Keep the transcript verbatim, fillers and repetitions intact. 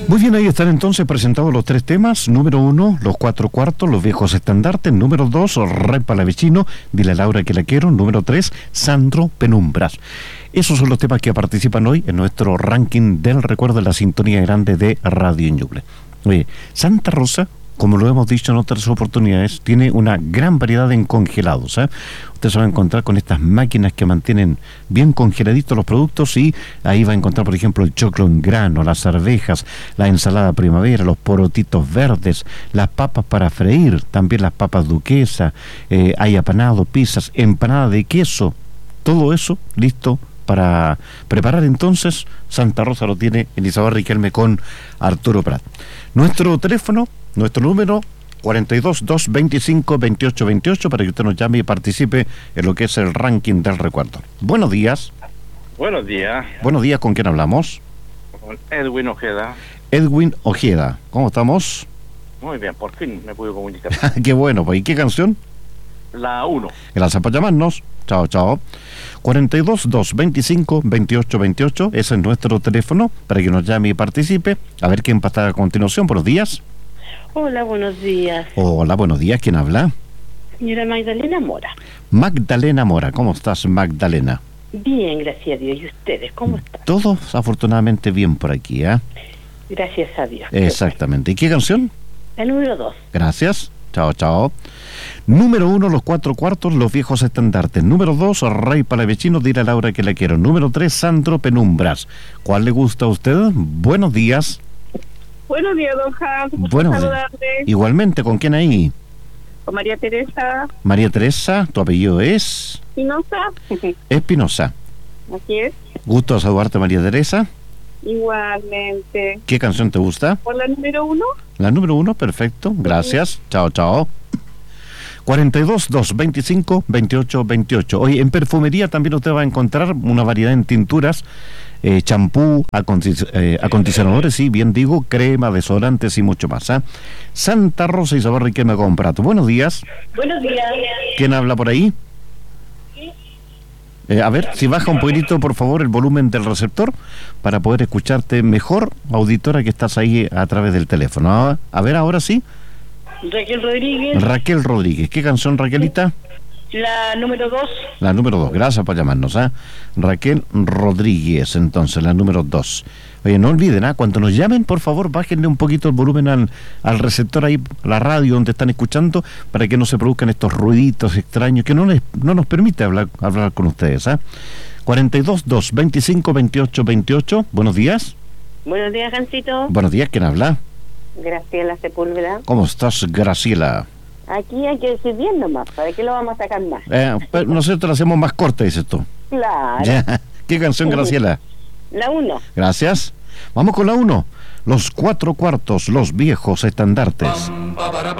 Muy bien, ahí están entonces presentados los tres temas. Número uno, los cuatro cuartos, los viejos estandartes. Número dos, Rey Palavecino, dile a Laura que la quiero. Número tres, Sandro Penumbras. Esos son los temas que participan hoy en nuestro ranking del recuerdo de la sintonía grande de Radio Ñuble. Oye, Santa Rosa, como lo hemos dicho en otras oportunidades, tiene una gran variedad en congelados, ¿eh? Usted se va a encontrar con estas máquinas que mantienen bien congeladitos los productos y ahí va a encontrar, por ejemplo, el choclo en grano, las arvejas, la ensalada primavera, los porotitos verdes, las papas para freír, también las papas duquesa, eh, hay apanado, pizzas, empanada de queso, todo eso listo para preparar. Entonces Santa Rosa lo tiene en Isabel Riquelme con Arturo Prat. Nuestro teléfono, nuestro número cuarenta y dos, doscientos veinticinco, veintiocho veintiocho, para que usted nos llame y participe en lo que es el ranking del recuerdo. Buenos días. Buenos días. Buenos días, ¿con quién hablamos? Con Edwin Ojeda. Edwin Ojeda, ¿cómo estamos? Muy bien, por fin me pude comunicar. Qué bueno, pues, ¿y qué canción? La uno. Gracias por llamarnos. Chao, chao. cuarenta y dos, doscientos veinticinco, veintiocho veintiocho, ese es nuestro teléfono para que nos llame y participe. A ver quién pasa a continuación. Buenos días. Hola, buenos días. Hola, buenos días. ¿Quién habla? Señora Magdalena Mora. Magdalena Mora. ¿Cómo estás, Magdalena? Bien, gracias a Dios. ¿Y ustedes cómo están? Todos afortunadamente bien por aquí, ¿eh? Gracias a Dios. Exactamente. ¿Y qué canción? El número dos. Gracias. Chao, chao. Número uno, los cuatro cuartos, los viejos estandartes. Número dos, Rey Palavecino, dile a Laura que la quiero. Número tres, Sandro Penumbras. ¿Cuál le gusta a usted? Buenos días. Buenos días, don Hans. Buenos días. Igualmente, ¿con quién ahí? Con María Teresa. María Teresa, ¿tu apellido es? Espinosa. Espinosa. Así es. Gusto de saludarte, María Teresa. Igualmente. ¿Qué canción te gusta? ¿Por la número uno? La número uno, perfecto. Gracias. Sí. Chao, chao. cuarenta y dos, doscientos veinticinco, veintiocho veintiocho. Hoy en perfumería también usted va a encontrar una variedad en tinturas, eh, champú, acondic eh, acondicionadores, sí, bien digo, crema, desodorantes y mucho más. ¿eh? Santa Rosa, Isabel Riquelme con Prato. Buenos días. Buenos días. ¿Quién habla por ahí? Eh, a ver, si baja un poquitito, por favor, el volumen del receptor para poder escucharte mejor, auditora que estás ahí a través del teléfono. A ver, ahora sí. Raquel Rodríguez. Raquel Rodríguez. ¿Qué canción, Raquelita? La número dos. La número dos. Gracias por llamarnos. ¿eh? Raquel Rodríguez, entonces, la número dos. Oye, no olviden, ¿eh? cuando nos llamen, por favor, bájenle un poquito el volumen al, al receptor ahí, la radio donde están escuchando, para que no se produzcan estos ruiditos extraños que no les no nos permite hablar hablar con ustedes. ¿eh? cuarenta y dos, doscientos veinticinco, veintiocho veintiocho. Buenos días. Buenos días, Jancito. Buenos días, ¿quién habla? Graciela Sepúlveda. ¿Cómo estás, Graciela? Aquí hay que decir bien nomás, ¿para qué lo vamos a sacar más? Eh, pero nosotros lo hacemos más corta, dices tú. Claro. Ya. ¿Qué canción, Graciela? La uno. Gracias. Vamos con la uno. Los cuatro cuartos, los viejos estandartes.